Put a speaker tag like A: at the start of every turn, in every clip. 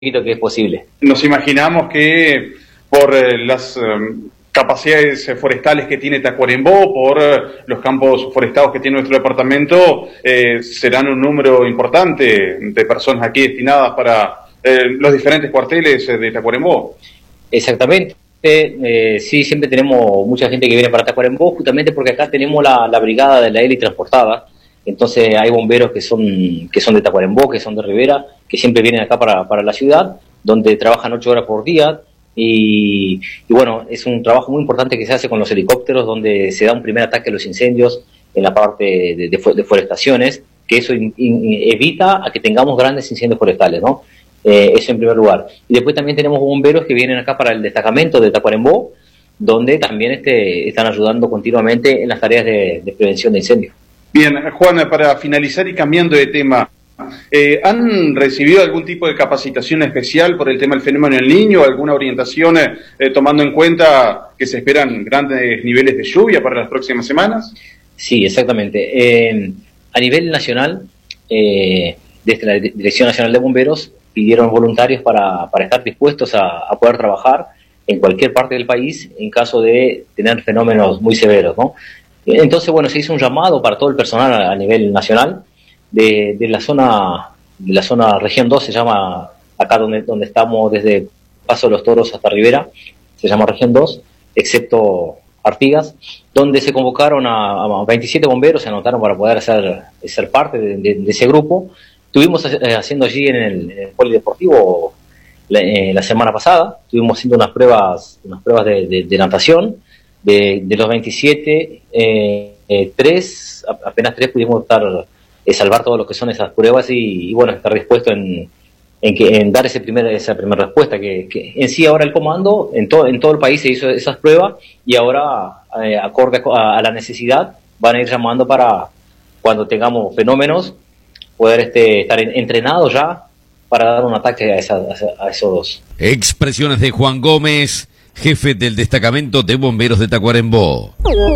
A: poquito que es posible.
B: Nos imaginamos que por las capacidades forestales que tiene Tacuarembó, por los campos forestados que tiene nuestro departamento, serán un número importante de personas aquí destinadas para los diferentes cuarteles de Tacuarembó.
A: Exactamente. Sí, siempre tenemos mucha gente que viene para Tacuarembó, justamente porque acá tenemos la brigada de la Heli transportada. Entonces hay bomberos que son de Tacuarembó, que son de Rivera, que siempre vienen acá para la ciudad, donde trabajan 8 horas por día. Y bueno, es un trabajo muy importante que se hace con los helicópteros, donde se da un primer ataque a los incendios en la parte de forestaciones, que eso evita a que tengamos grandes incendios forestales, ¿no? Eso en primer lugar. Y después también tenemos bomberos que vienen acá para el destacamento de Tacuarembó, donde también están ayudando continuamente en las tareas de prevención de incendios.
B: Bien, Juan, para finalizar y cambiando de tema, ¿han recibido algún tipo de capacitación especial por el tema del fenómeno del Niño, alguna orientación tomando en cuenta que se esperan grandes niveles de lluvia para las próximas semanas?
A: Sí, exactamente. A nivel nacional, desde la Dirección Nacional de Bomberos, pidieron voluntarios para estar dispuestos a poder trabajar en cualquier parte del país en caso de tener fenómenos muy severos, ¿no? Entonces, bueno, se hizo un llamado para todo el personal a nivel nacional de la zona región 2, se llama acá donde estamos desde Paso de los Toros hasta Rivera, se llama región 2, excepto Artigas, donde se convocaron a 27 bomberos, se anotaron para poder ser parte de ese grupo. Estuvimos haciendo allí en el polideportivo la semana pasada, estuvimos haciendo unas pruebas de natación. De los 27, apenas 3 pudimos salvar todo lo que son esas pruebas y bueno, estar dispuesto en dar esa primera respuesta, que en sí ahora el comando, en todo el país se hizo esas pruebas y ahora, acorde a la necesidad, van a ir llamando para cuando tengamos fenómenos, poder estar entrenados ya para dar un ataque a esos.
C: Expresiones de Juan Gómez, jefe del destacamento de bomberos de Tacuarembó.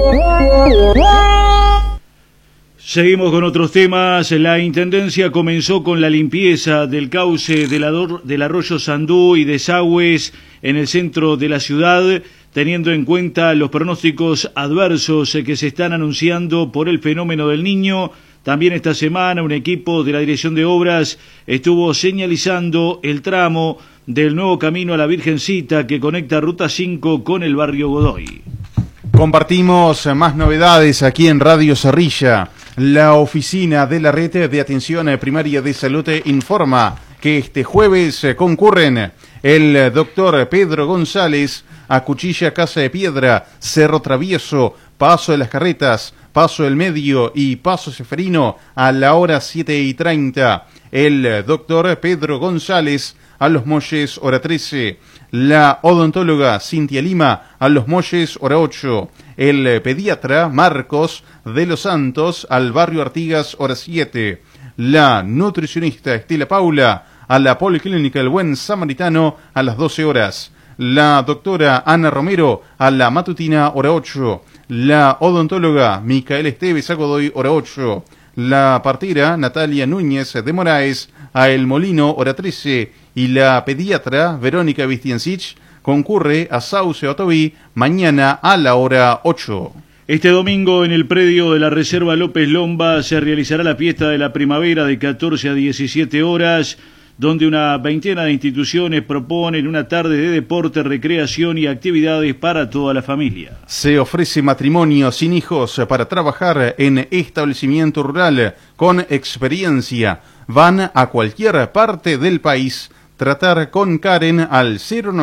D: Seguimos con otros temas. La Intendencia comenzó con la limpieza del cauce del arroyo Sandú y desagües en el centro de la ciudad, teniendo en cuenta los pronósticos adversos que se están anunciando por el fenómeno del Niño. También esta semana un equipo de la Dirección de Obras estuvo señalizando el tramo del nuevo camino a la Virgencita que conecta Ruta 5 con el barrio Godoy.
E: Compartimos más novedades aquí en Radio Zorrilla. La oficina de la Red de Atención Primaria de Salud informa que este jueves concurren el doctor Pedro González a Cuchilla Casa de Piedra, Cerro Travieso, Paso de las Carretas, Paso del Medio y Paso Seferino a la hora 7:30. El doctor Pedro González a Los Molles, hora 13. La odontóloga Cintia Lima a Los Molles, hora 8. El pediatra Marcos de los Santos al barrio Artigas, hora 7. La nutricionista Estela Paula a la Policlínica El Buen Samaritano a las 12 horas. La doctora Ana Romero a la matutina, hora 8. La odontóloga Micaela Esteves a Godoy, hora 8. La partera Natalia Núñez de Moraes a El Molino, hora 13. Y la pediatra Verónica Vistiencich concurre a Sauce Otoví mañana a la hora 8.
D: Este domingo en el predio de la Reserva López Lomba se realizará la fiesta de la primavera de 14 a 17 horas, donde una veintena de instituciones proponen una tarde de deporte, recreación y actividades para toda la familia.
E: Se ofrece matrimonio sin hijos para trabajar en establecimiento rural con experiencia. Van a cualquier parte del país. Tratar con Karen al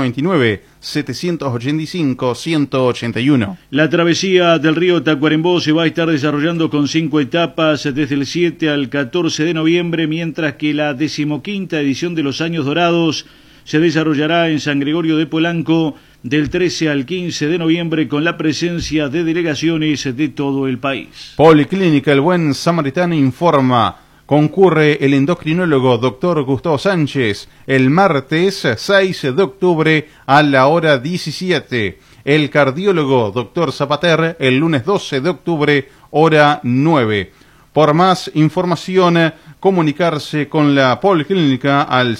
E: 099-785-181.
D: La travesía del río Tacuarembó se va a estar desarrollando con 5 etapas desde el 7 al 14 de noviembre, mientras que la 15ª edición de los Años Dorados se desarrollará en San Gregorio de Polanco del 13 al 15 de noviembre con la presencia de delegaciones de todo el país.
E: Policlínica El Buen Samaritano informa. Concurre el endocrinólogo Dr. Gustavo Sánchez el martes 6 de octubre a la hora 17. El cardiólogo Dr. Zapater el lunes 12 de octubre, hora 9. Por más información, comunicarse con la Policlínica al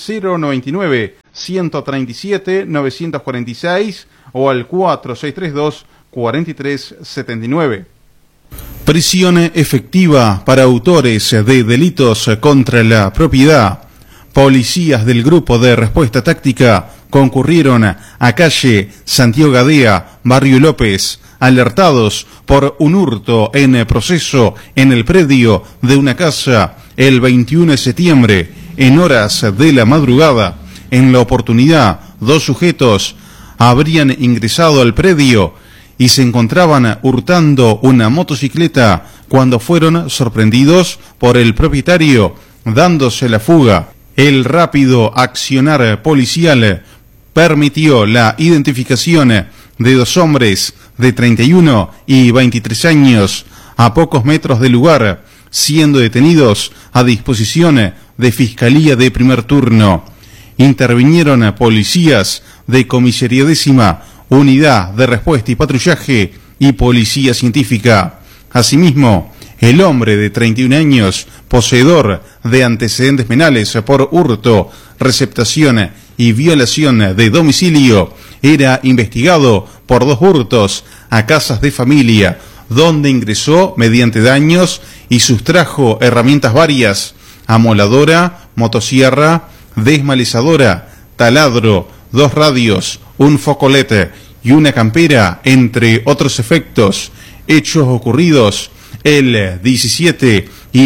E: 099-137-946 o al 4632-4379. Prisión efectiva para autores de delitos contra la propiedad. Policías del Grupo de Respuesta Táctica concurrieron a calle Santiago Gadea, Barrio López, alertados por un hurto en proceso en el predio de una casa el 21 de septiembre, en horas de la madrugada. En la oportunidad, 2 sujetos habrían ingresado al predio y se encontraban hurtando una motocicleta cuando fueron sorprendidos por el propietario, dándose la fuga. El rápido accionar policial permitió la identificación de 2 hombres de 31 y 23 años a pocos metros del lugar, siendo detenidos a disposición de Fiscalía de Primer Turno. Intervinieron policías de Comisaría Décima, Unidad de Respuesta y Patrullaje y Policía Científica. Asimismo, el hombre de 31 años, poseedor de antecedentes penales por hurto, receptación y violación de domicilio, era investigado por 2 hurtos a casas de familia, donde ingresó mediante daños y sustrajo herramientas varias: amoladora, motosierra, desmalezadora, taladro, 2 radios, un foco LED y una campera, entre otros efectos. Hechos ocurridos el 17 y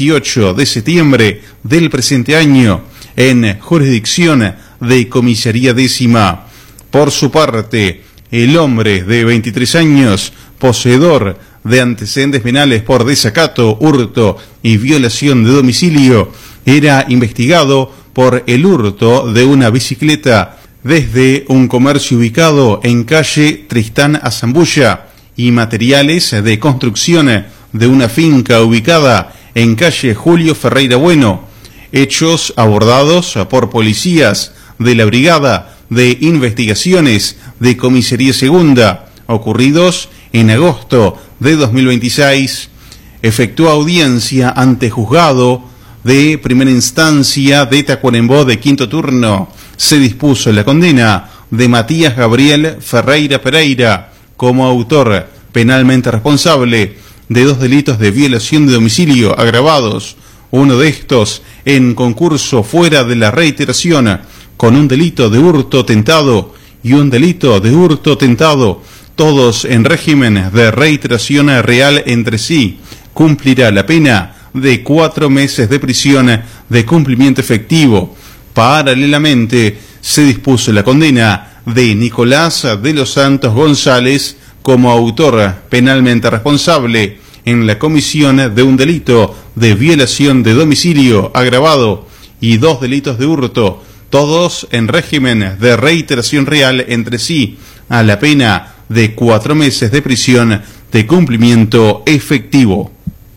E: 18 de septiembre del presente año en jurisdicción de Comisaría Décima. Por su parte, el hombre de 23 años, poseedor de antecedentes penales por desacato, hurto y violación de domicilio, era investigado por el hurto de una bicicleta desde un comercio ubicado en calle Tristán Azambulla y materiales de construcción de una finca ubicada en calle Julio Ferreira Bueno. Hechos abordados por policías de la Brigada de Investigaciones de Comisaría Segunda, ocurridos en agosto de 2026. Efectuó audiencia ante juzgado de primera instancia de Tacuarembó de quinto turno. Se dispuso la condena de Matías Gabriel Ferreira Pereira como autor penalmente responsable de 2 delitos de violación de domicilio agravados, uno de estos en concurso fuera de la reiteración, con un delito de hurto tentado y un delito de hurto tentado, todos en régimen de reiteración real entre sí. Cumplirá la pena de 4 meses de prisión de cumplimiento efectivo. Paralelamente, se dispuso la condena de Nicolás de los Santos González como autor penalmente responsable en la comisión de un delito de violación de domicilio agravado y 2 delitos de hurto, todos en régimen de reiteración real entre sí, a la pena de 4 meses de prisión de cumplimiento efectivo.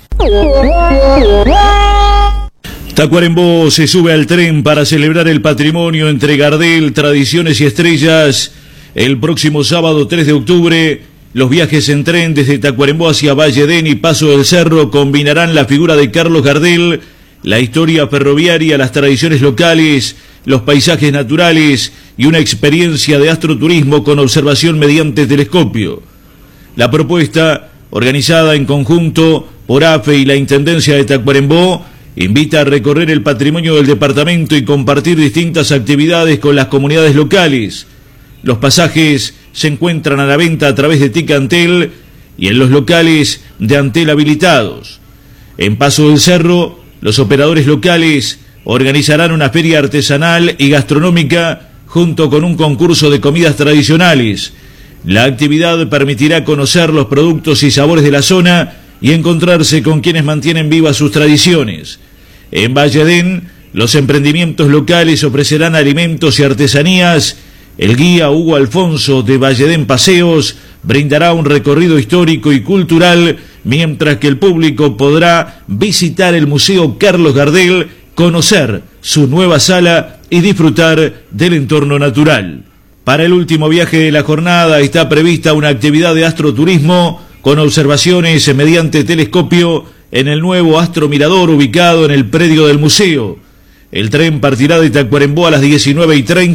D: Tacuarembó se sube al tren para celebrar el patrimonio entre Gardel, Tradiciones y Estrellas. El próximo sábado 3 de octubre, los viajes en tren desde Tacuarembó hacia Valledén y Paso del Cerro combinarán la figura de Carlos Gardel, la historia ferroviaria, las tradiciones locales, los paisajes naturales y una experiencia de astroturismo con observación mediante telescopio. La propuesta, organizada en conjunto por AFE y la Intendencia de Tacuarembó, invita a recorrer el patrimonio del departamento y compartir distintas actividades con las comunidades locales. Los pasajes se encuentran a la venta a través de Ticantel y en los locales de Antel habilitados. En Paso del Cerro, los operadores locales organizarán una feria artesanal y gastronómica junto con un concurso de comidas tradicionales. La actividad permitirá conocer los productos y sabores de la zona y encontrarse con quienes mantienen vivas sus tradiciones. En Valledén, los emprendimientos locales ofrecerán alimentos y artesanías. El guía Hugo Alfonso de Valledén Paseos brindará un recorrido histórico y cultural, mientras que el público podrá visitar el Museo Carlos Gardel, conocer su nueva sala y disfrutar del entorno natural. Para el último viaje de la jornada está prevista una actividad de astroturismo con observaciones mediante telescopio en el nuevo Astro Mirador ubicado en el predio del museo. El tren partirá de Tacuarembó a las 19:30.